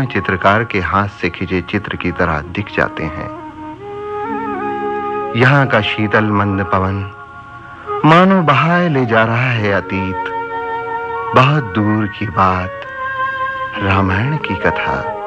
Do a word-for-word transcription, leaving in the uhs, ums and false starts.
चित्रकार के हाथ से खिंचे चित्र की तरह दिख जाते हैं। यहाँ का शीतल मंद पवन मानो बहाए ले जा रहा है अतीत, बहुत दूर की बात, रामायण की कथा।